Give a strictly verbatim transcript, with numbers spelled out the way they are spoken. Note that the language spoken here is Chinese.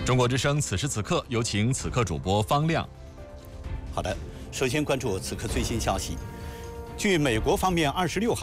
中国之声此时此刻，有请此刻主播方亮。 好的，首先关注此刻最新消息。据美国方面二十六号